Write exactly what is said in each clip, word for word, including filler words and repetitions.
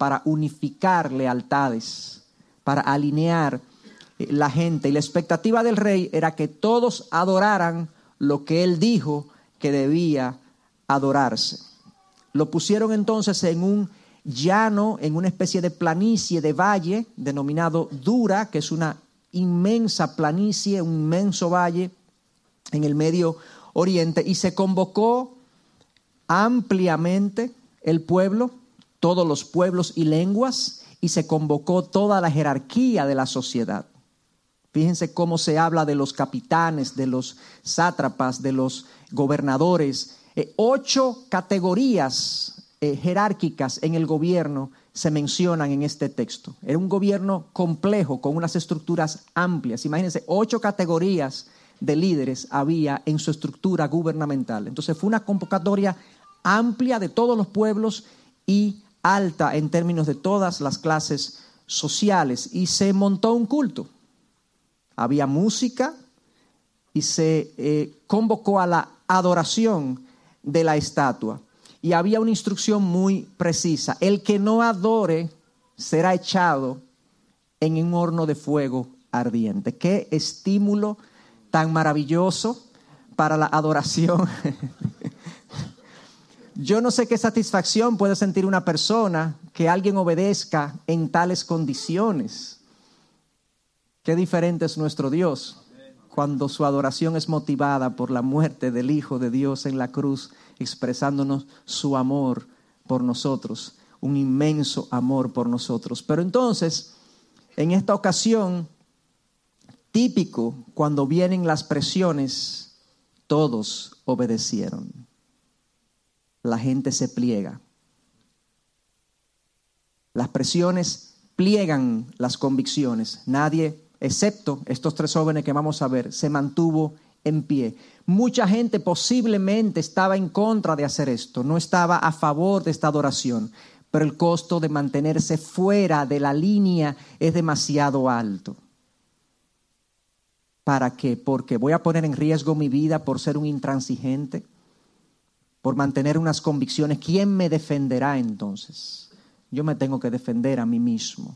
para unificar lealtades, para alinear la gente. Y la expectativa del rey era que todos adoraran lo que él dijo que debía adorarse. Lo pusieron entonces en un llano, en una especie de planicie de valle denominado Dura, que es una inmensa planicie, un inmenso valle en el Medio Oriente, y se convocó ampliamente el pueblo, todos los pueblos y lenguas, y se convocó toda la jerarquía de la sociedad. Fíjense cómo se habla de los capitanes, de los sátrapas, de los gobernadores. Eh, ocho categorías eh, jerárquicas en el gobierno se mencionan en este texto. Era un gobierno complejo, con unas estructuras amplias. Imagínense, ocho categorías de líderes había en su estructura gubernamental. Entonces fue una convocatoria amplia de todos los pueblos y alta en términos de todas las clases sociales. Y se montó un culto. Había música y se eh, convocó a la adoración de la estatua. Y había una instrucción muy precisa. El que no adore será echado en un horno de fuego ardiente. Qué estímulo tan maravilloso para la adoración. Yo no sé qué satisfacción puede sentir una persona que alguien obedezca en tales condiciones. Qué diferente es nuestro Dios cuando su adoración es motivada por la muerte del Hijo de Dios en la cruz, expresándonos su amor por nosotros, un inmenso amor por nosotros. Pero entonces, en esta ocasión, típico cuando vienen las presiones, todos obedecieron. La gente se pliega. Las presiones pliegan las convicciones. Nadie, excepto estos tres jóvenes que vamos a ver, se mantuvo en pie. Mucha gente posiblemente estaba en contra de hacer esto, no estaba a favor de esta adoración, pero el costo de mantenerse fuera de la línea es demasiado alto. ¿Para qué? Porque voy a poner en riesgo mi vida por ser un intransigente, por mantener unas convicciones. ¿Quién me defenderá entonces? Yo me tengo que defender a mí mismo.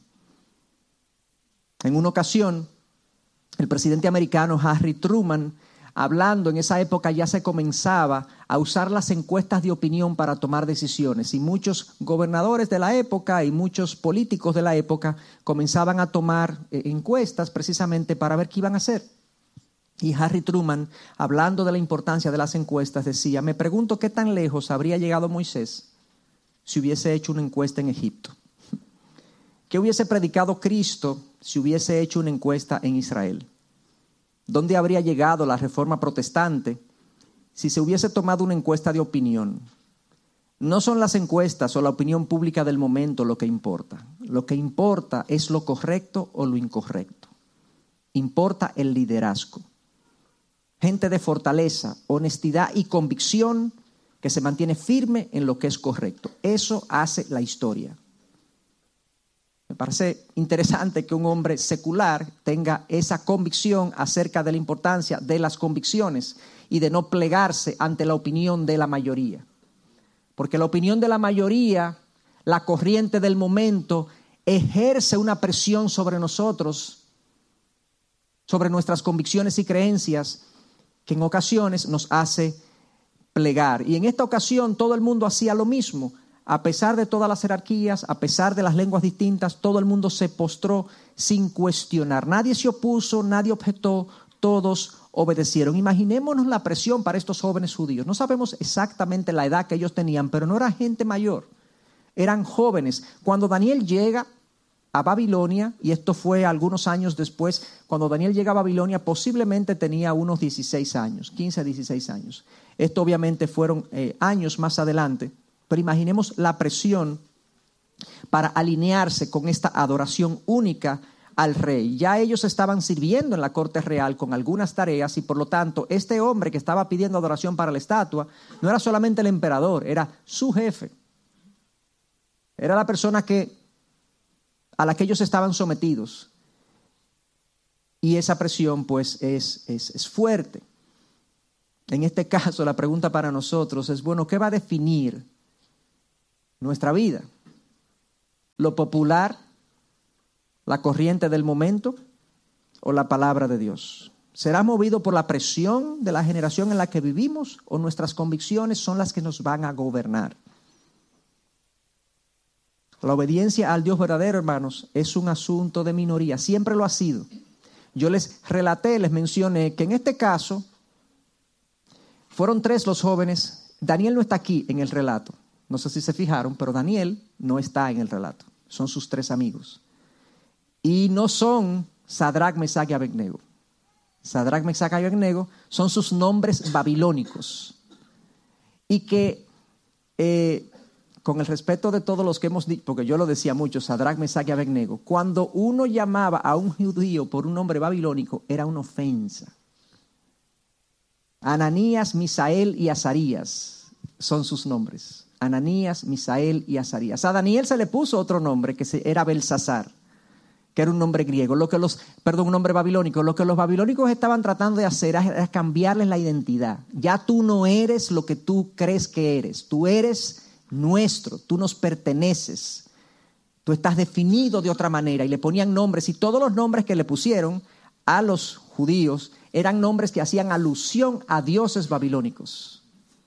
En una ocasión, el presidente americano Harry Truman, hablando en esa época, ya se comenzaba a usar las encuestas de opinión para tomar decisiones. Y muchos gobernadores de la época y muchos políticos de la época comenzaban a tomar eh, encuestas precisamente para ver qué iban a hacer. Y Harry Truman, hablando de la importancia de las encuestas, decía: me pregunto qué tan lejos habría llegado Moisés si hubiese hecho una encuesta en Egipto. ¿Qué hubiese predicado Cristo si hubiese hecho una encuesta en Israel? ¿Dónde habría llegado la reforma protestante si se hubiese tomado una encuesta de opinión? No son las encuestas o la opinión pública del momento lo que importa. Lo que importa es lo correcto o lo incorrecto. Importa el liderazgo. Gente de fortaleza, honestidad y convicción que se mantiene firme en lo que es correcto. Eso hace la historia. Me parece interesante que un hombre secular tenga esa convicción acerca de la importancia de las convicciones y de no plegarse ante la opinión de la mayoría. Porque la opinión de la mayoría, la corriente del momento, ejerce una presión sobre nosotros, sobre nuestras convicciones y creencias, que en ocasiones nos hace plegar. Y en esta ocasión todo el mundo hacía lo mismo. A pesar de todas las jerarquías, a pesar de las lenguas distintas, todo el mundo se postró sin cuestionar. Nadie se opuso, nadie objetó, todos obedecieron. Imaginémonos la presión para estos jóvenes judíos. No sabemos exactamente la edad que ellos tenían, pero no era gente mayor, eran jóvenes. Cuando Daniel llega a Babilonia, y esto fue algunos años después, cuando Daniel llega a Babilonia posiblemente tenía unos dieciséis años, quince a dieciséis años. Esto obviamente fueron eh, años más adelante, pero imaginemos la presión para alinearse con esta adoración única al rey. Ya ellos estaban sirviendo en la corte real con algunas tareas y por lo tanto este hombre que estaba pidiendo adoración para la estatua no era solamente el emperador, era su jefe. Era la persona que a la que ellos estaban sometidos. Y esa presión pues es, es, es fuerte. En este caso la pregunta para nosotros es, bueno, ¿qué va a definir nuestra vida? lo popular, la corriente del momento o la palabra de Dios? ¿Será movido por la presión de la generación en la que vivimos o nuestras convicciones son las que nos van a gobernar? La obediencia al Dios verdadero, hermanos, es un asunto de minoría. Siempre lo ha sido. Yo les relaté, les mencioné que en este caso fueron tres los jóvenes. Daniel no está aquí en el relato. No sé si se fijaron, pero Daniel no está en el relato. Son sus tres amigos. Y no son Sadrac, Mesac y Abednego. Sadrac, Mesac y Abednego son sus nombres babilónicos. Y que, eh, con el respeto de todos los que hemos dicho, porque yo lo decía mucho, Sadrac, Mesac y Abednego, cuando uno llamaba a un judío por un nombre babilónico, era una ofensa. Ananías, Misael y Azarías son sus nombres. Ananías, Misael y Azarías. A Daniel se le puso otro nombre que era Belsasar, que era un nombre griego, lo que los, perdón, un nombre babilónico. Lo que los babilónicos estaban tratando de hacer era cambiarles la identidad. Ya tú no eres lo que tú crees que eres. Tú eres nuestro, tú nos perteneces. Tú estás definido de otra manera. Y le ponían nombres, y todos los nombres que le pusieron a los judíos eran nombres que hacían alusión a dioses babilónicos.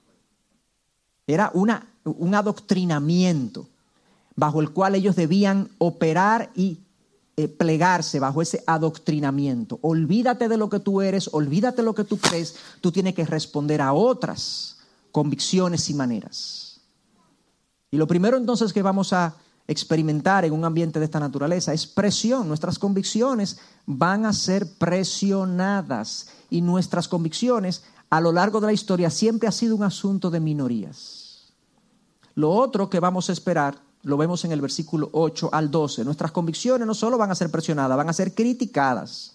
Era una, un adoctrinamiento bajo el cual ellos debían operar y eh, plegarse bajo ese adoctrinamiento. Olvídate de lo que tú eres, olvídate de lo que tú crees, tú tienes que responder a otras convicciones y maneras. Y lo primero entonces que vamos a experimentar en un ambiente de esta naturaleza es presión. Nuestras convicciones van a ser presionadas y nuestras convicciones a lo largo de la historia siempre ha sido un asunto de minorías. Lo otro que vamos a esperar lo vemos en el versículo ocho al doce. Nuestras convicciones no solo van a ser presionadas, van a ser criticadas.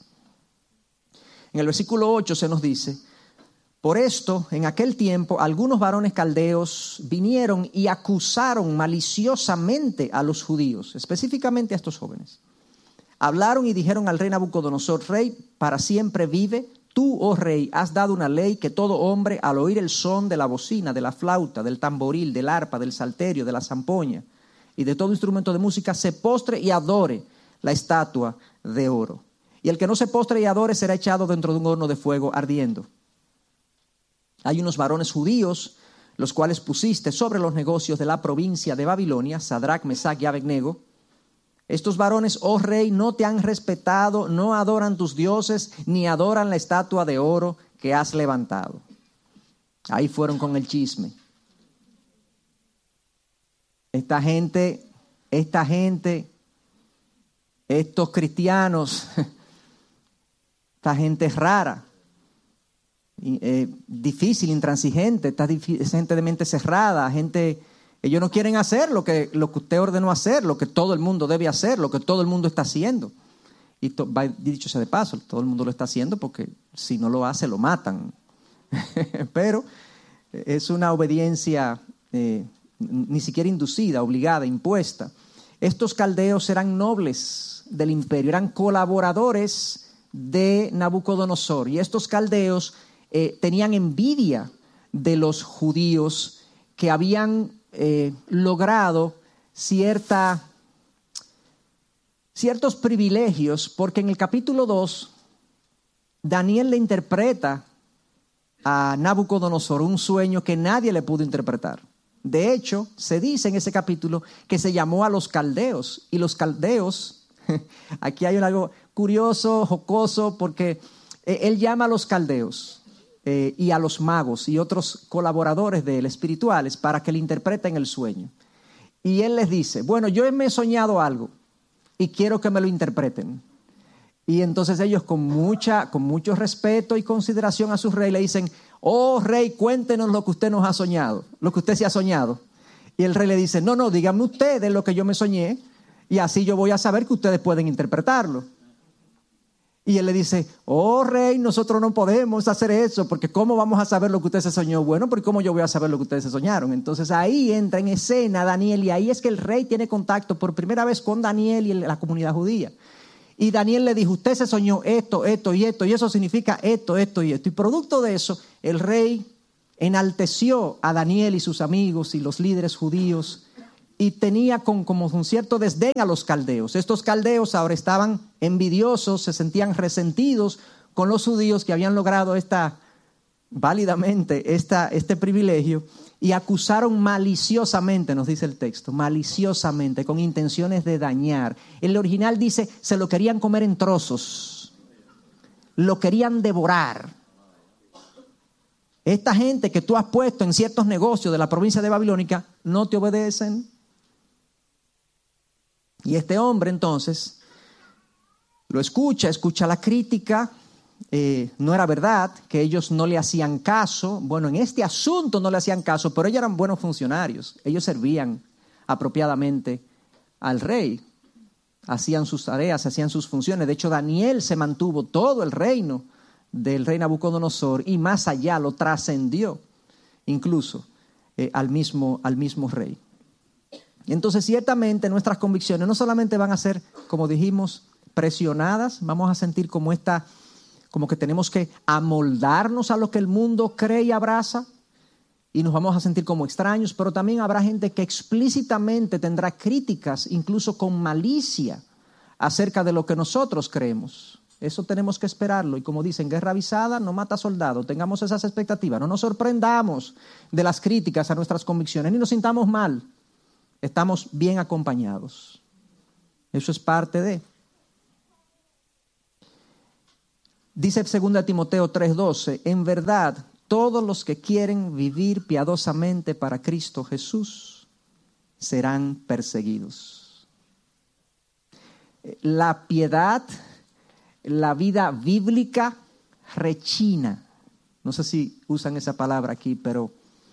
En el versículo ocho se nos dice: por esto, en aquel tiempo, algunos varones caldeos vinieron y acusaron maliciosamente a los judíos, específicamente a estos jóvenes. Hablaron y dijeron al rey Nabucodonosor: Rey, para siempre vive. Tú, oh rey, has dado una ley que todo hombre, al oír el son de la bocina, de la flauta, del tamboril, del arpa, del salterio, de la zampoña y de todo instrumento de música, se postre y adore la estatua de oro. Y el que no se postre y adore será echado dentro de un horno de fuego ardiendo. Hay unos varones judíos, los cuales pusiste sobre los negocios de la provincia de Babilonia, Sadrac, Mesac y Abednego. Estos varones, oh rey, no te han respetado, no adoran tus dioses, ni adoran la estatua de oro que has levantado. Ahí fueron con el chisme. Esta gente, esta gente, estos cristianos, esta gente es rara. Eh, difícil, intransigente, esta gente de mente cerrada, gente, ellos no quieren hacer lo que, lo que usted ordenó hacer, lo que todo el mundo debe hacer, lo que todo el mundo está haciendo. Y to, dicho sea de paso, todo el mundo lo está haciendo porque si no lo hace lo matan. Pero es una obediencia eh, ni siquiera inducida, obligada, impuesta. Estos caldeos eran nobles del imperio, eran colaboradores de Nabucodonosor, y estos caldeos Eh, tenían envidia de los judíos que habían eh, logrado cierta, ciertos privilegios, porque en el capítulo dos Daniel le interpreta a Nabucodonosor un sueño que nadie le pudo interpretar. De hecho, se dice en ese capítulo que se llamó a los caldeos, y los caldeos, aquí hay algo curioso, jocoso, porque eh, él llama a los caldeos Eh, y a los magos y otros colaboradores de él, espirituales, para que le interpreten el sueño. Y él les dice: bueno, yo me he soñado algo y quiero que me lo interpreten. Y entonces ellos, con mucha, con mucho respeto y consideración a su rey, le dicen: oh rey, cuéntenos lo que usted nos ha soñado, lo que usted se ha soñado. Y el rey le dice: no, no, díganme ustedes lo que yo me soñé, y así yo voy a saber que ustedes pueden interpretarlo. Y él le dice: oh rey, nosotros no podemos hacer eso, porque ¿cómo vamos a saber lo que usted se soñó? Bueno, porque ¿cómo yo voy a saber lo que ustedes se soñaron? Entonces ahí entra en escena Daniel, y ahí es que el rey tiene contacto por primera vez con Daniel y la comunidad judía. Y Daniel le dijo: usted se soñó esto, esto y esto, y eso significa esto, esto y esto. Y producto de eso, el rey enalteció a Daniel y sus amigos y los líderes judíos y tenía con, como un cierto desdén a los caldeos. Estos caldeos ahora estaban envidiosos, se sentían resentidos con los judíos que habían logrado esta, válidamente esta, este privilegio, y acusaron maliciosamente, nos dice el texto, maliciosamente, con intenciones de dañar. El original dice, se lo querían comer en trozos, lo querían devorar. Esta gente que tú has puesto en ciertos negocios de la provincia de Babilónica no te obedecen. Y este hombre entonces lo escucha, escucha la crítica. Eh, no era verdad que ellos no le hacían caso. Bueno, en este asunto no le hacían caso, pero ellos eran buenos funcionarios. Ellos servían apropiadamente al rey. Hacían sus tareas, hacían sus funciones. De hecho, Daniel se mantuvo todo el reino del rey Nabucodonosor y más allá lo trascendió incluso eh, al mismo, al mismo rey. Y entonces ciertamente nuestras convicciones no solamente van a ser, como dijimos, presionadas, vamos a sentir como esta, como que tenemos que amoldarnos a lo que el mundo cree y abraza, y nos vamos a sentir como extraños, pero también habrá gente que explícitamente tendrá críticas, incluso con malicia, acerca de lo que nosotros creemos. Eso tenemos que esperarlo. Y como dicen, guerra avisada no mata soldado. Tengamos esas expectativas. No nos sorprendamos de las críticas a nuestras convicciones, ni nos sintamos mal. Estamos bien acompañados. Eso es parte de. Dice segunda Timoteo tres doce, en verdad, todos los que quieren vivir piadosamente para Cristo Jesús serán perseguidos. La piedad, la vida bíblica rechina. No sé si usan esa palabra aquí, pero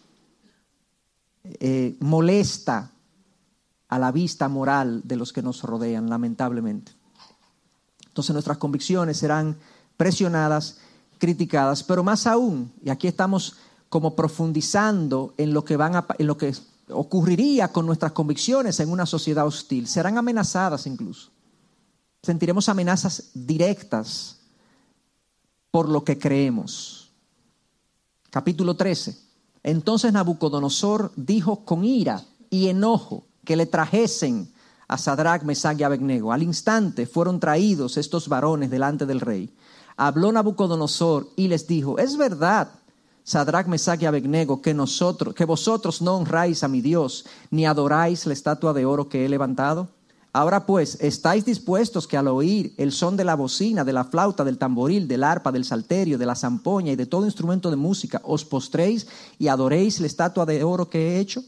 eh, molesta a la vista moral de los que nos rodean, lamentablemente. Entonces nuestras convicciones serán presionadas, criticadas, pero más aún, y aquí estamos como profundizando en lo que van a, en lo que ocurriría con nuestras convicciones en una sociedad hostil, serán amenazadas incluso. Sentiremos amenazas directas por lo que creemos. Capítulo trece. Entonces Nabucodonosor dijo con ira y enojo que le trajesen a Sadrach, Mesach y Abednego. Al instante fueron traídos estos varones delante del rey. Habló Nabucodonosor y les dijo, es verdad, Sadrach, Mesach y Abednego, que nosotros, que vosotros no honráis a mi Dios, ni adoráis la estatua de oro que he levantado. Ahora pues, ¿estáis dispuestos que al oír el son de la bocina, de la flauta, del tamboril, del arpa, del salterio, de la zampoña y de todo instrumento de música, os postréis y adoréis la estatua de oro que he hecho?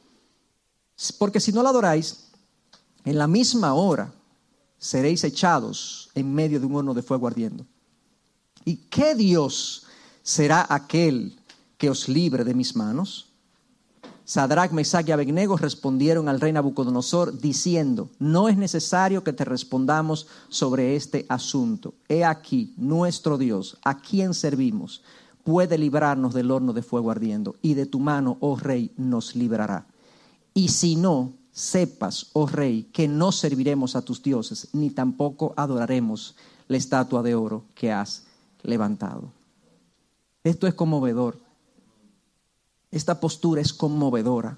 Porque si no la adoráis, en la misma hora seréis echados en medio de un horno de fuego ardiendo. ¿Y qué Dios será aquel que os libre de mis manos? Sadrach, Mesach y Abednego respondieron al rey Nabucodonosor diciendo, no es necesario que te respondamos sobre este asunto. He aquí, nuestro Dios, a quien servimos, puede librarnos del horno de fuego ardiendo, y de tu mano, oh rey, nos librará. Y si no, sepas, oh rey, que no serviremos a tus dioses, ni tampoco adoraremos la estatua de oro que has levantado. Esto es conmovedor. Esta postura es conmovedora.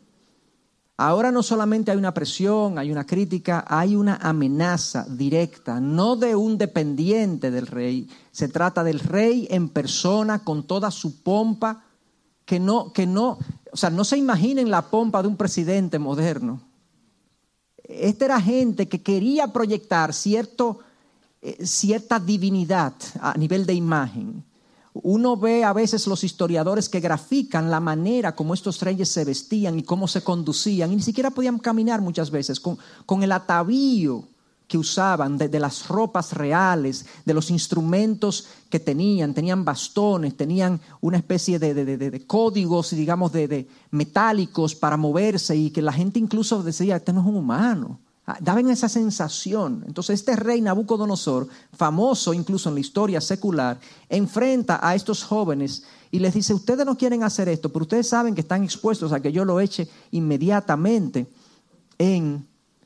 Ahora no solamente hay una presión, hay una crítica, hay una amenaza directa, no de un dependiente del rey. Se trata del rey en persona con toda su pompa, que no, que no, o sea, no se imaginen la pompa de un presidente moderno. Esta era gente que quería proyectar cierto, eh, cierta divinidad a nivel de imagen. Uno ve a veces los historiadores que grafican la manera como estos reyes se vestían y cómo se conducían, y ni siquiera podían caminar muchas veces, con, con el atavío que usaban, de, de las ropas reales, de los instrumentos que tenían, tenían bastones, tenían una especie de, de, de, de códigos, digamos, de, de metálicos para moverse, y que la gente incluso decía, este no es un humano. Daban esa sensación. Entonces este rey Nabucodonosor, famoso incluso en la historia secular, enfrenta a estos jóvenes y les dice, ustedes no quieren hacer esto, pero ustedes saben que están expuestos a que yo lo eche inmediatamente en,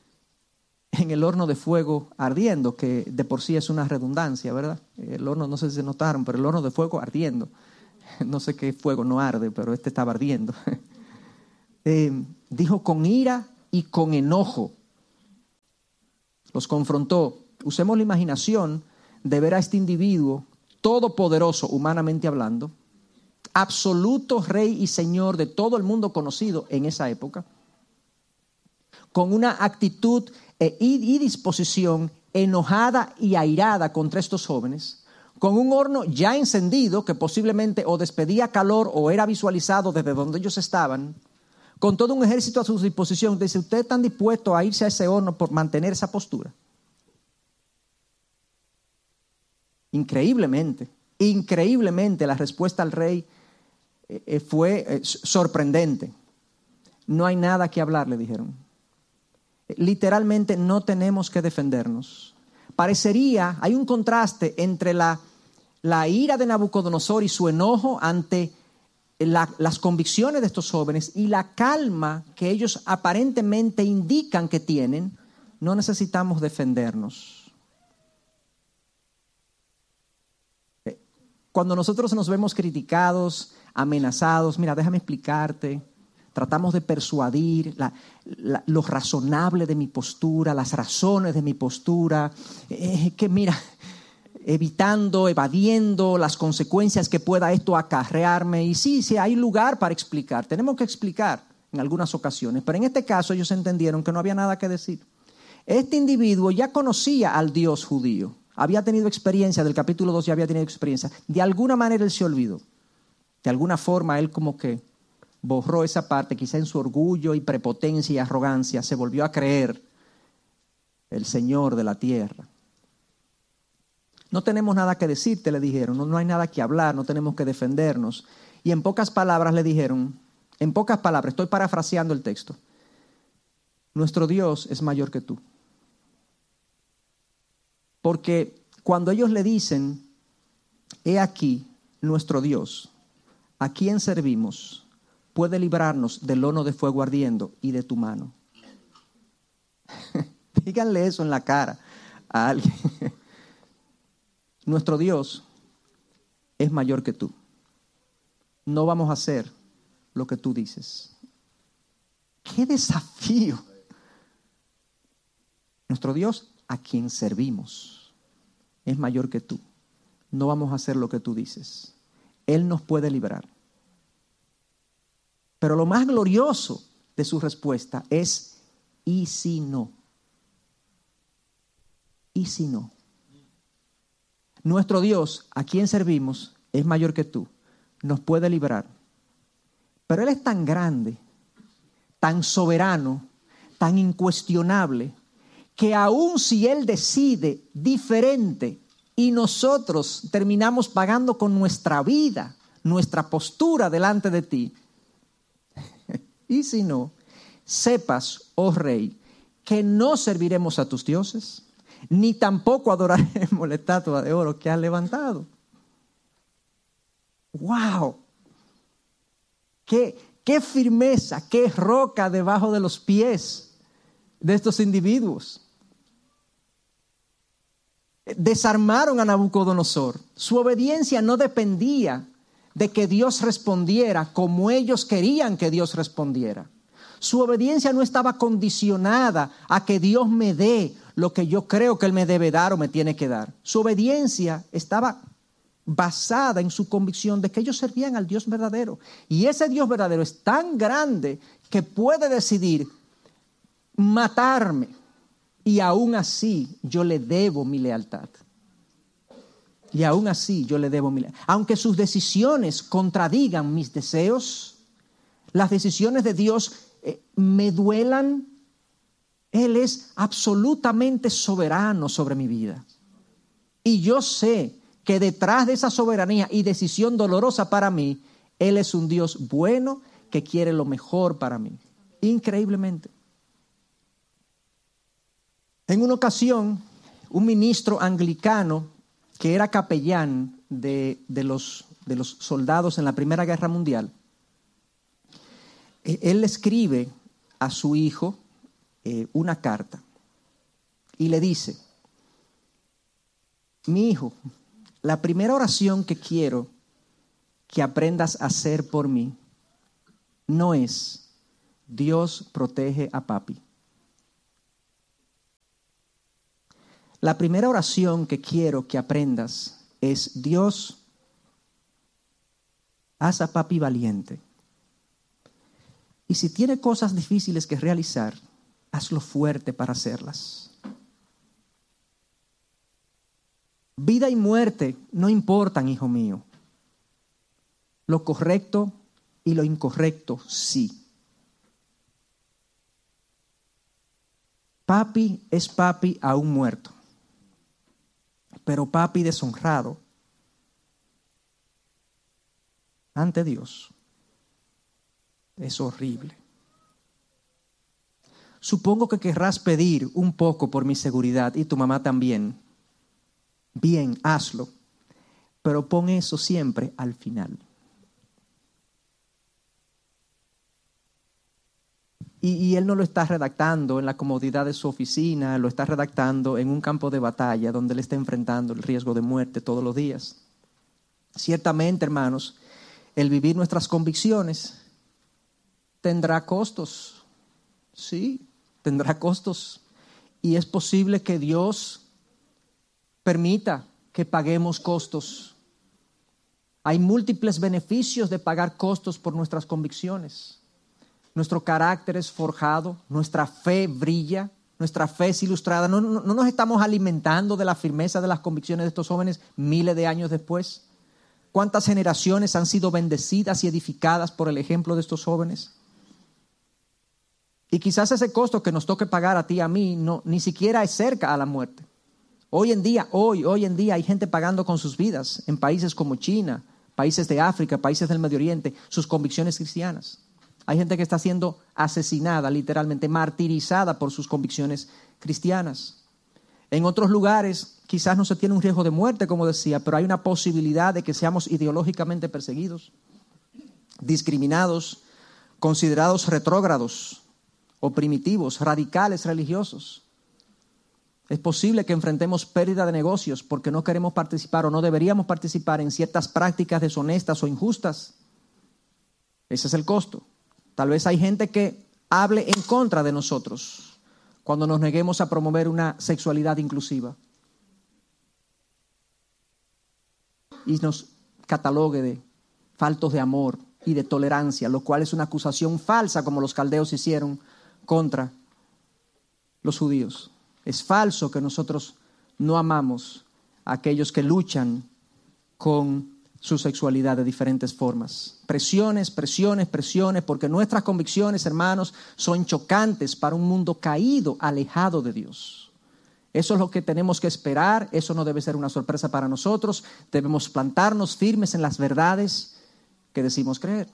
en el horno de fuego ardiendo, que de por sí es una redundancia, ¿verdad? El horno, no sé si se notaron, pero el horno de fuego ardiendo. No sé qué fuego no arde, pero este estaba ardiendo. eh, dijo con ira y con enojo. Los confrontó. Usemos la imaginación de ver a este individuo todopoderoso, humanamente hablando, absoluto rey y señor de todo el mundo conocido en esa época, con una actitud e, y, y disposición enojada y airada contra estos jóvenes, con un horno ya encendido que posiblemente o despedía calor o era visualizado desde donde ellos estaban, con todo un ejército a su disposición. Dice, ¿ustedes están dispuestos a irse a ese horno por mantener esa postura? Increíblemente, increíblemente la respuesta al rey eh, fue eh, sorprendente. No hay nada que hablar, le dijeron. Literalmente no tenemos que defendernos. Parecería, hay un contraste entre la, la ira de Nabucodonosor y su enojo ante la, las convicciones de estos jóvenes y la calma que ellos aparentemente indican que tienen. No necesitamos defendernos. Cuando nosotros nos vemos criticados, amenazados, mira, déjame explicarte. Tratamos de persuadir la, la, lo razonable de mi postura, las razones de mi postura, eh, que mira, evitando, evadiendo las consecuencias que pueda esto acarrearme. Y sí, sí, hay lugar para explicar, tenemos que explicar en algunas ocasiones, pero en este caso ellos entendieron que no había nada que decir. Este individuo ya conocía al Dios judío, había tenido experiencia, del capítulo dos ya había tenido experiencia. De alguna manera él se olvidó, de alguna forma él como que borró esa parte, quizá en su orgullo y prepotencia y arrogancia, se volvió a creer el Señor de la tierra. No tenemos nada que decirte, le dijeron, no, no hay nada que hablar, no tenemos que defendernos. Y en pocas palabras le dijeron, en pocas palabras, estoy parafraseando el texto, nuestro Dios es mayor que tú. Porque cuando ellos le dicen, he aquí nuestro Dios, ¿a quién servimos? Puede librarnos del horno de fuego ardiendo y de tu mano. Díganle eso en la cara a alguien. Nuestro Dios es mayor que tú. No vamos a hacer lo que tú dices. ¡Qué desafío! Nuestro Dios, a quien servimos, es mayor que tú. No vamos a hacer lo que tú dices. Él nos puede librar. Pero lo más glorioso de su respuesta es, ¿y si no? ¿Y si no? Nuestro Dios, a quien servimos, es mayor que tú, nos puede librar. Pero Él es tan grande, tan soberano, tan incuestionable, que aun si Él decide diferente y nosotros terminamos pagando con nuestra vida, nuestra postura delante de ti, y si no, sepas, oh rey, que no serviremos a tus dioses, ni tampoco adoraremos la estatua de oro que has levantado. ¡Wow! ¡Qué, qué firmeza, qué roca debajo de los pies de estos individuos! Desarmaron a Nabucodonosor. Su obediencia no dependía de que Dios respondiera como ellos querían que Dios respondiera. Su obediencia no estaba condicionada a que Dios me dé lo que yo creo que Él me debe dar o me tiene que dar. Su obediencia estaba basada en su convicción de que ellos servían al Dios verdadero. Y ese Dios verdadero es tan grande que puede decidir matarme y aún así yo le debo mi lealtad. Y aún así yo le debo mi lealtad. Aunque sus decisiones contradigan mis deseos, las decisiones de Dios eh, me duelan, Él es absolutamente soberano sobre mi vida. Y yo sé que detrás de esa soberanía y decisión dolorosa para mí, Él es un Dios bueno que quiere lo mejor para mí. Increíblemente. En una ocasión, un ministro anglicano que era capellán de, de, los, de los soldados en la Primera Guerra Mundial, él le escribe a su hijo eh, una carta y le dice, mi hijo, la primera oración que quiero que aprendas a hacer por mí no es Dios protege a papi. La primera oración que quiero que aprendas es: Dios, haz a papi valiente. Y si tiene cosas difíciles que realizar, hazlo fuerte para hacerlas. Vida y muerte no importan, hijo mío. Lo correcto y lo incorrecto sí. Papi es papi aún muerto, pero papi deshonrado ante Dios es horrible. Supongo que querrás pedir un poco por mi seguridad y tu mamá también. Bien, hazlo, pero pon eso siempre al final. Y, y él no lo está redactando en la comodidad de su oficina, lo está redactando en un campo de batalla donde él está enfrentando el riesgo de muerte todos los días. Ciertamente, hermanos, el vivir nuestras convicciones tendrá costos. Sí, tendrá costos. Y es posible que Dios permita que paguemos costos. Hay múltiples beneficios de pagar costos por nuestras convicciones. Nuestro carácter es forjado, nuestra fe brilla, nuestra fe es ilustrada. No, no, no nos estamos alimentando de la firmeza de las convicciones de estos jóvenes miles de años después. ¿Cuántas generaciones han sido bendecidas y edificadas por el ejemplo de estos jóvenes? Y quizás ese costo que nos toque pagar a ti y a mí no, ni siquiera es cerca a la muerte. Hoy en día, hoy, hoy en día hay gente pagando con sus vidas en países como China, países de África, países del Medio Oriente, sus convicciones cristianas. Hay gente que está siendo asesinada, literalmente martirizada por sus convicciones cristianas. En otros lugares quizás no se tiene un riesgo de muerte, como decía, pero hay una posibilidad de que seamos ideológicamente perseguidos, discriminados, considerados retrógrados o primitivos, radicales religiosos. Es posible que enfrentemos pérdida de negocios porque no queremos participar o no deberíamos participar en ciertas prácticas deshonestas o injustas. Ese es el costo. Tal vez hay gente que hable en contra de nosotros cuando nos neguemos a promover una sexualidad inclusiva y nos catalogue de faltos de amor y de tolerancia, lo cual es una acusación falsa, como los caldeos hicieron contra los judíos. Es falso que nosotros no amamos a aquellos que luchan con su sexualidad de diferentes formas. Presiones, presiones, presiones, porque nuestras convicciones, hermanos, son chocantes para un mundo caído, alejado de Dios. Eso es lo que tenemos que esperar, eso no debe ser una sorpresa para nosotros. Debemos plantarnos firmes en las verdades que decimos creer.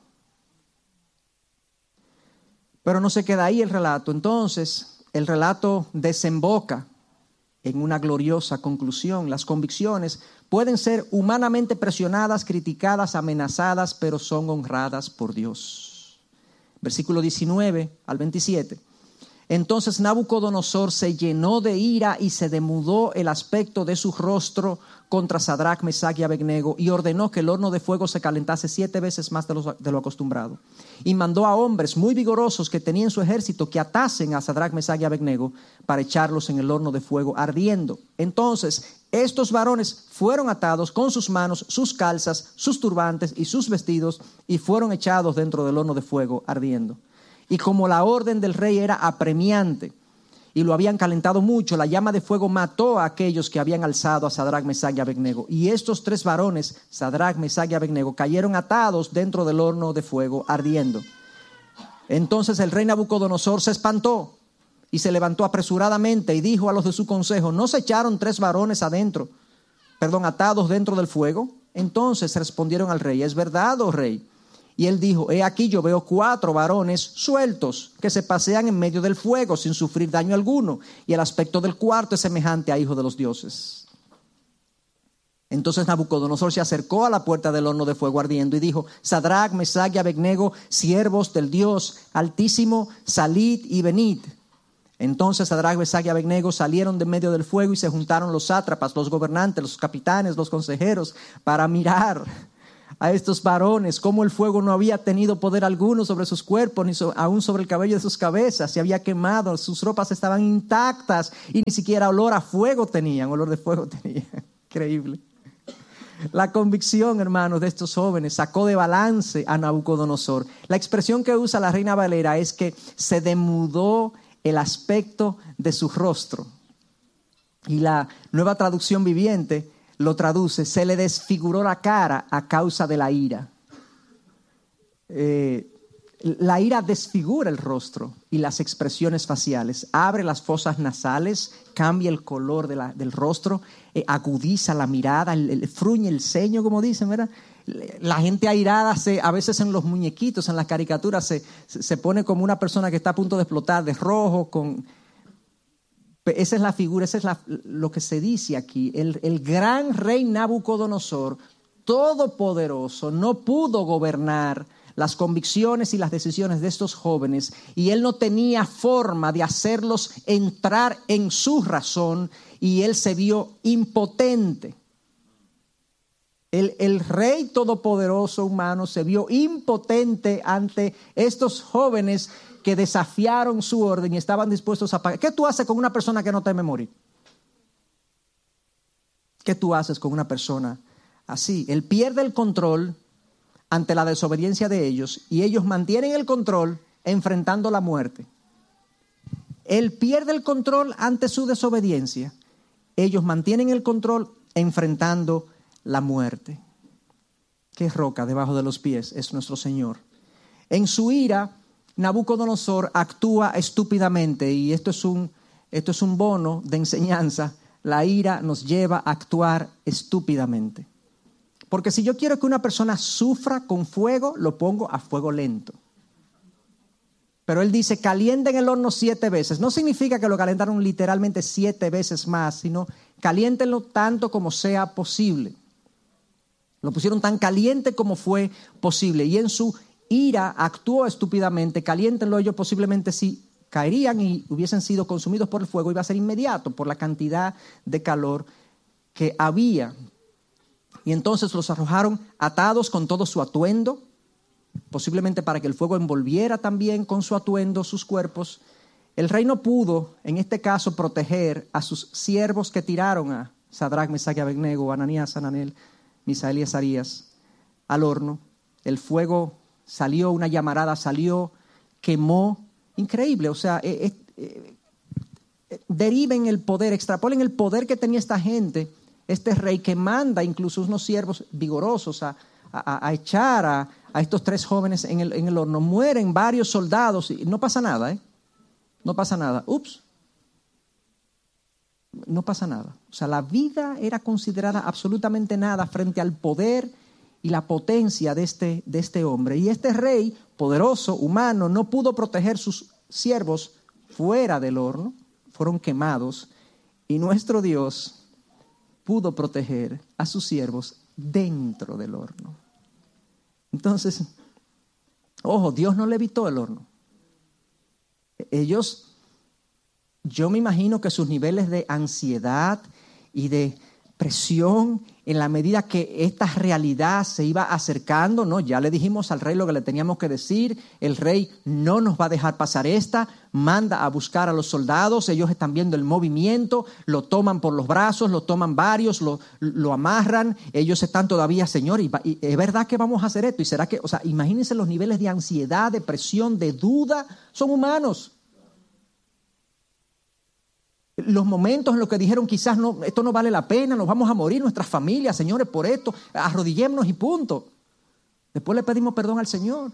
Pero no se queda ahí el relato. Entonces, el relato desemboca en una gloriosa conclusión. Las convicciones pueden ser humanamente presionadas, criticadas, amenazadas, pero son honradas por Dios. Versículo diecinueve al veintisiete. Entonces Nabucodonosor se llenó de ira y se demudó el aspecto de su rostro contra Sadrach, Mesach y Abednego y ordenó que el horno de fuego se calentase siete veces más de lo, de lo acostumbrado. Y mandó a hombres muy vigorosos que tenían en su ejército que atasen a Sadrach, Mesach y Abednego para echarlos en el horno de fuego ardiendo. Entonces estos varones fueron atados con sus manos, sus calzas, sus turbantes y sus vestidos y fueron echados dentro del horno de fuego ardiendo. Y como la orden del rey era apremiante y lo habían calentado mucho, la llama de fuego mató a aquellos que habían alzado a Sadrach, Mesach y Abednego. Y estos tres varones, Sadrach, Mesach y Abednego, cayeron atados dentro del horno de fuego ardiendo. Entonces el rey Nabucodonosor se espantó y se levantó apresuradamente y dijo a los de su consejo: ¿no se echaron tres varones adentro, perdón, atados dentro del fuego? Entonces respondieron al rey: es verdad, oh rey. Y él dijo: he aquí yo veo cuatro varones sueltos que se pasean en medio del fuego sin sufrir daño alguno, y el aspecto del cuarto es semejante a hijo de los dioses. Entonces Nabucodonosor se acercó a la puerta del horno de fuego ardiendo y dijo: Sadrach, Mesach y Abednego, siervos del Dios Altísimo, salid y venid. Entonces Sadrach, Mesach y Abednego salieron de medio del fuego y se juntaron los sátrapas, los gobernantes, los capitanes, los consejeros para mirar a estos varones cómo el fuego no había tenido poder alguno sobre sus cuerpos, ni so, aún sobre el cabello de sus cabezas. Se había quemado, sus ropas estaban intactas y ni siquiera olor a fuego tenían, olor de fuego tenían. Increíble. La convicción, hermanos, de estos jóvenes sacó de balance a Nabucodonosor. La expresión que usa la Reina Valera es que se demudó el aspecto de su rostro. Y la Nueva Traducción Viviente lo traduce: se le desfiguró la cara a causa de la ira. Eh, la ira desfigura el rostro y las expresiones faciales, abre las fosas nasales, cambia el color de la, del rostro, eh, agudiza la mirada, el, el, fruñe el ceño, como dicen, ¿verdad? La gente airada, se, a veces en los muñequitos, en las caricaturas, se, se pone como una persona que está a punto de explotar, de rojo, con... Esa es la figura, esa es la, lo que se dice aquí. El, el gran rey Nabucodonosor, todopoderoso, no pudo gobernar las convicciones y las decisiones de estos jóvenes, y él no tenía forma de hacerlos entrar en su razón, y él se vio impotente. El, el rey todopoderoso humano se vio impotente ante estos jóvenes que desafiaron su orden y estaban dispuestos a pagar. ¿Qué tú haces con una persona que no teme morir? ¿Qué tú haces con una persona así? Él pierde el control ante la desobediencia de ellos, y ellos mantienen el control enfrentando la muerte. Él pierde el control ante su desobediencia. Ellos mantienen el control enfrentando la muerte. Qué roca debajo de los pies es nuestro Señor. En su ira, Nabucodonosor actúa estúpidamente, y esto es un, esto es un bono de enseñanza. La ira nos lleva a actuar estúpidamente. Porque si yo quiero que una persona sufra con fuego, lo pongo a fuego lento. Pero él dice, calienten el horno siete veces. No significa que lo calentaron literalmente siete veces más, sino caliéntenlo tanto como sea posible. Lo pusieron tan caliente como fue posible. Y en su ira actuó estúpidamente. Caliéntenlo, ellos posiblemente sí caerían y hubiesen sido consumidos por el fuego. Iba a ser inmediato por la cantidad de calor que había. Y entonces los arrojaron atados con todo su atuendo, posiblemente para que el fuego envolviera también con su atuendo sus cuerpos. El rey no pudo, en este caso, proteger a sus siervos que tiraron a Sadrach, Mesach y Abednego, Ananías, Ananel, Misael y Azarías al horno. El fuego salió, una llamarada salió, quemó. Increíble, o sea, eh, eh, eh, deriven el poder, extrapolen el poder que tenía esta gente. Este rey que manda incluso unos siervos vigorosos a, a, a echar a, a estos tres jóvenes en el, en el horno. Mueren varios soldados y no pasa nada, ¿eh? No pasa nada. Ups. No pasa nada. O sea, la vida era considerada absolutamente nada frente al poder y la potencia de este, de este hombre. Y este rey poderoso, humano, no pudo proteger sus siervos fuera del horno. Fueron quemados. Y nuestro Dios pudo proteger a sus siervos dentro del horno. Entonces, ojo, Dios no le evitó el horno. Ellos, yo me imagino que sus niveles de ansiedad y de presión, en la medida que esta realidad se iba acercando, ¿no? Ya le dijimos al rey lo que le teníamos que decir. El rey no nos va a dejar pasar esta. Manda a buscar a los soldados. Ellos están viendo el movimiento. Lo toman por los brazos, lo toman varios, lo, lo amarran. Ellos están todavía, Señor, y, y es verdad que vamos a hacer esto. Y será que, o sea, imagínense los niveles de ansiedad, de presión, de duda. Son humanos. Los momentos en los que dijeron quizás no, esto no vale la pena, nos vamos a morir, nuestras familias, señores, por esto, arrodillémonos y punto. Después le pedimos perdón al Señor.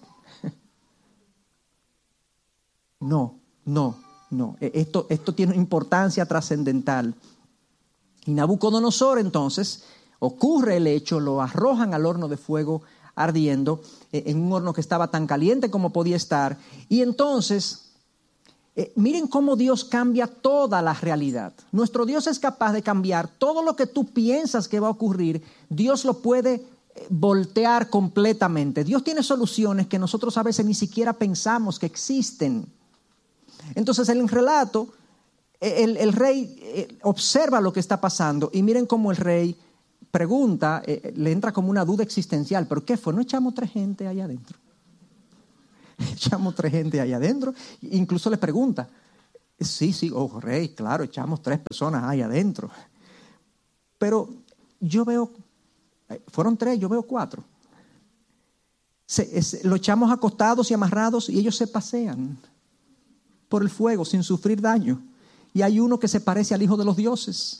No, no, no. Esto, esto tiene una importancia trascendental. Y Nabucodonosor entonces, ocurre el hecho, lo arrojan al horno de fuego ardiendo, en un horno que estaba tan caliente como podía estar. Y entonces... Eh, miren cómo Dios cambia toda la realidad. Nuestro Dios es capaz de cambiar todo lo que tú piensas que va a ocurrir. Dios lo puede eh, voltear completamente. Dios tiene soluciones que nosotros a veces ni siquiera pensamos que existen. Entonces, en el relato, el, el rey eh, observa lo que está pasando y miren cómo el rey pregunta, eh, le entra como una duda existencial, ¿pero qué fue? ¿No echamos tres gente allá adentro? Echamos tres gente allá adentro. Incluso le pregunta, sí, sí, oh rey, claro, echamos tres personas ahí adentro. Pero yo veo, fueron tres, yo veo cuatro. Se, es, lo echamos acostados y amarrados y ellos se pasean por el fuego sin sufrir daño. Y hay uno que se parece al hijo de los dioses.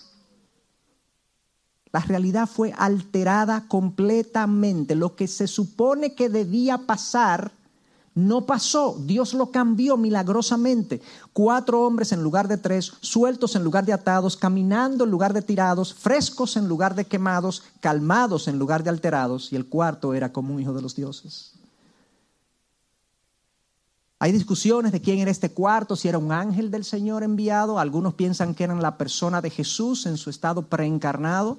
La realidad fue alterada completamente. Lo que se supone que debía pasar no pasó. Dios lo cambió milagrosamente. Cuatro hombres en lugar de tres, sueltos en lugar de atados, caminando en lugar de tirados, frescos en lugar de quemados, calmados en lugar de alterados. Y el cuarto era como un hijo de los dioses. Hay discusiones de quién era este cuarto, si era un ángel del Señor enviado. Algunos piensan que era la persona de Jesús en su estado preencarnado.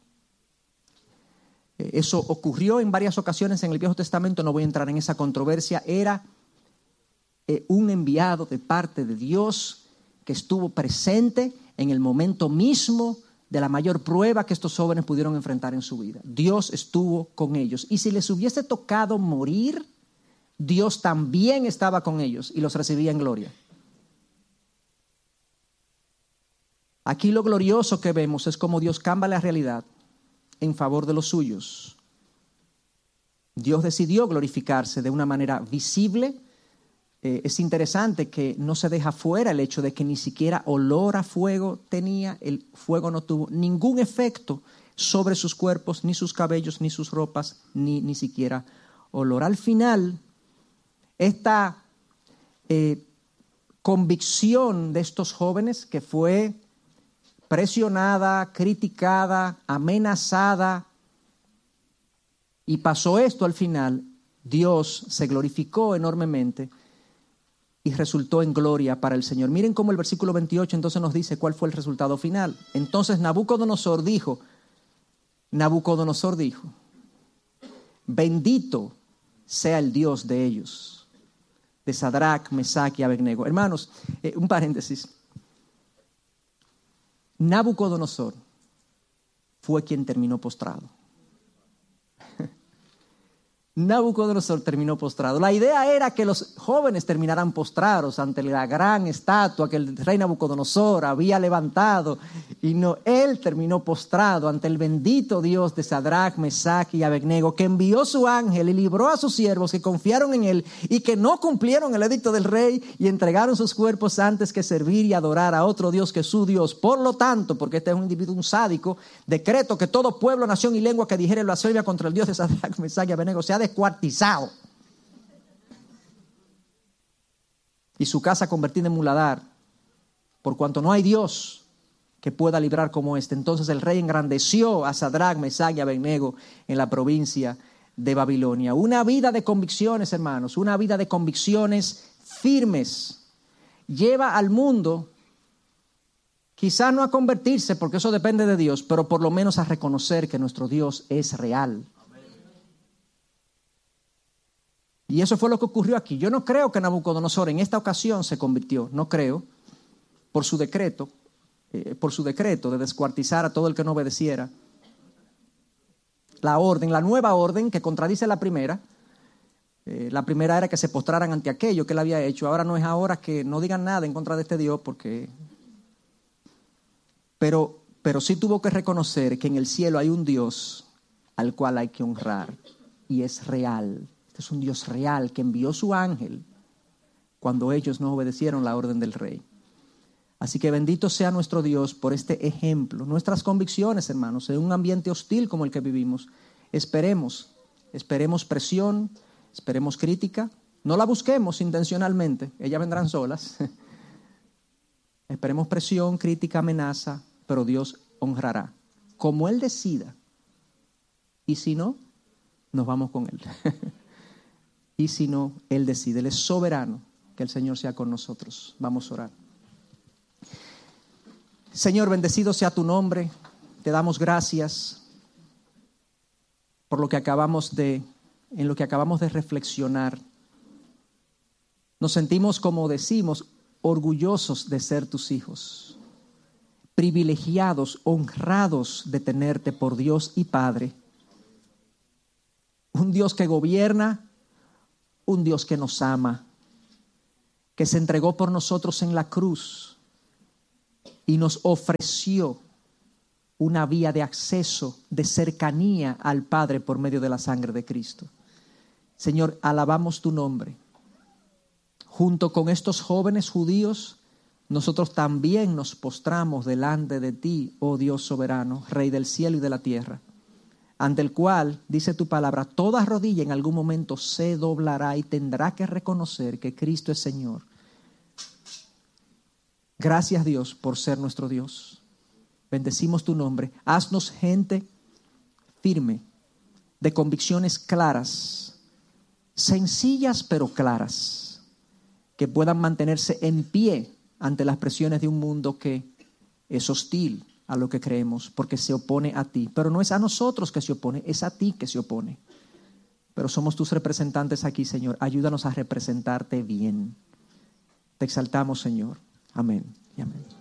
Eso ocurrió en varias ocasiones en el Viejo Testamento, no voy a entrar en esa controversia. Era eh, un enviado de parte de Dios que estuvo presente en el momento mismo de la mayor prueba que estos jóvenes pudieron enfrentar en su vida. Dios estuvo con ellos. Y si les hubiese tocado morir, Dios también estaba con ellos y los recibía en gloria. Aquí lo glorioso que vemos es cómo Dios cambia la realidad en favor de los suyos. Dios decidió glorificarse de una manera visible. Eh, es interesante que no se deja fuera el hecho de que ni siquiera olor a fuego tenía. El fuego no tuvo ningún efecto sobre sus cuerpos, ni sus cabellos, ni sus ropas, ni, ni siquiera olor. Al final, esta eh, convicción de estos jóvenes que fue presionada, criticada, amenazada, y pasó esto al final, Dios se glorificó enormemente y resultó en gloria para el Señor. Miren cómo el versículo veintiocho entonces nos dice cuál fue el resultado final. Entonces Nabucodonosor dijo, Nabucodonosor dijo, bendito sea el Dios de ellos, de Sadrach, Mesach y Abednego. Hermanos, eh, un paréntesis. Nabucodonosor fue quien terminó postrado. Nabucodonosor terminó postrado. La idea era que los jóvenes terminaran postrados ante la gran estatua que el rey Nabucodonosor había levantado, y no, él terminó postrado ante el bendito Dios de Sadrach, Mesach y Abednego, que envió su ángel y libró a sus siervos que confiaron en él y que no cumplieron el edicto del rey y entregaron sus cuerpos antes que servir y adorar a otro Dios que su Dios. Por lo tanto, porque este es un individuo, un sádico, decreto que todo pueblo, nación y lengua que dijere blasfemia contra el Dios de Sadrach, Mesach y Abednego sea descuartizado y su casa convertida en muladar, por cuanto no hay Dios que pueda librar como este. Entonces el rey engrandeció a Sadrach, Mesach y Abednego en la provincia de Babilonia. Una vida de convicciones, hermanos, una vida de convicciones firmes lleva al mundo quizás no a convertirse, porque eso depende de Dios, pero por lo menos a reconocer que nuestro Dios es real. Y eso fue lo que ocurrió aquí. Yo no creo que Nabucodonosor en esta ocasión se convirtió, no creo, por su decreto, eh, por su decreto de descuartizar a todo el que no obedeciera la orden, la nueva orden que contradice la primera. Eh, la primera era que se postraran ante aquello que él había hecho. Ahora no es ahora que no digan nada en contra de este Dios, porque... Pero, pero sí tuvo que reconocer que en el cielo hay un Dios al cual hay que honrar y es real. Es un Dios real que envió su ángel cuando ellos no obedecieron la orden del rey. Así que bendito sea nuestro Dios por este ejemplo. Nuestras convicciones, hermanos, en un ambiente hostil como el que vivimos, esperemos, esperemos presión, esperemos crítica. No la busquemos intencionalmente, ellas vendrán solas. Esperemos presión, crítica, amenaza, pero Dios honrará como Él decida. Y si no, nos vamos con Él. Y si no, Él decide. Él es soberano. Que el Señor sea con nosotros. Vamos a orar. Señor, bendecido sea tu nombre. Te damos gracias por lo que acabamos de, en lo que acabamos de reflexionar. Nos sentimos, como decimos, orgullosos de ser tus hijos. privilegiados, honrados de tenerte por Dios y Padre. Un Dios que gobierna, un Dios que nos ama, que se entregó por nosotros en la cruz y nos ofreció una vía de acceso, de cercanía al Padre por medio de la sangre de Cristo. Señor, alabamos tu nombre. Junto con estos jóvenes judíos, nosotros también nos postramos delante de ti, oh Dios soberano, Rey del cielo y de la tierra, ante el cual, dice tu palabra, toda rodilla en algún momento se doblará y tendrá que reconocer que Cristo es Señor. Gracias, Dios, por ser nuestro Dios. Bendecimos tu nombre. Haznos gente firme, de convicciones claras, sencillas pero claras, que puedan mantenerse en pie ante las presiones de un mundo que es hostil a lo que creemos, porque se opone a ti. Pero no es a nosotros que se opone, es a ti que se opone. Pero somos tus representantes aquí, Señor. Ayúdanos a representarte bien. Te exaltamos, Señor. Amén y amén.